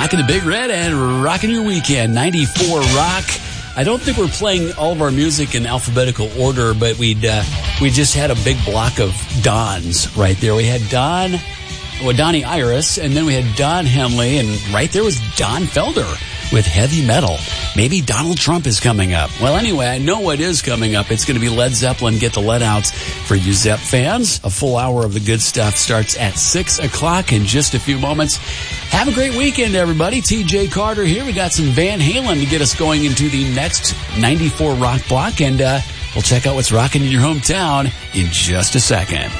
Rocking the Big Red and rocking your weekend. 94 Rock. I don't think we're playing all of our music in alphabetical order, but we just had a big block of Dons right there. We had Donnie Iris, and then we had Don Henley, and right there was Don Felder with Heavy Metal. Maybe Donald Trump is coming up. Well, anyway, I know what is coming up. It's going to be Led Zeppelin. Get the Let Outs for you Zepp fans. A full hour of the good stuff starts at 6 o'clock in just a few moments. Have a great weekend, everybody. TJ Carter here. We got some Van Halen to get us going into the next 94 Rock block, and we'll check out what's rocking in your hometown in just a second.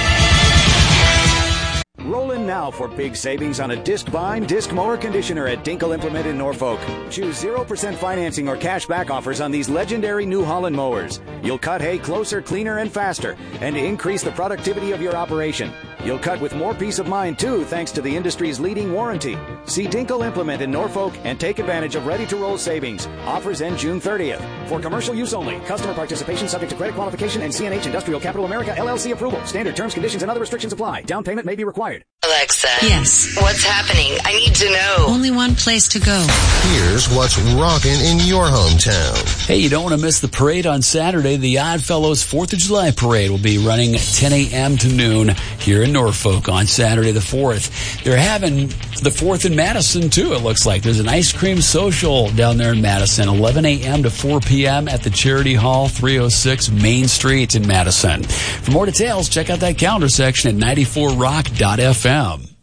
Roll in now for big savings on a disc bind, disc mower conditioner at Dinkle Implement in Norfolk. Choose 0% financing or cash back offers on these legendary New Holland mowers. You'll cut hay closer, cleaner, and faster, and increase the productivity of your operation. You'll cut with more peace of mind, too, thanks to the industry's leading warranty. See Dinkle Implement in Norfolk and take advantage of ready-to-roll savings. Offers end June 30th. For commercial use only. Customer participation subject to credit qualification and CNH Industrial Capital America LLC approval. Standard terms, conditions, and other restrictions apply. Down payment may be required. Alexa. Yes. What's happening? I need to know. Only one place to go. Here's what's rocking in your hometown. Hey, you don't want to miss the parade on Saturday. The Odd Fellows 4th of July parade will be running 10 a.m. to noon here in Norfolk on Saturday the 4th. They're having the 4th in Madison, too, it looks like. There's an ice cream social down there in Madison, 11 a.m. to 4 p.m. at the Charity Hall, 306 Main Street in Madison. For more details, check out that calendar section at 94rock.fm.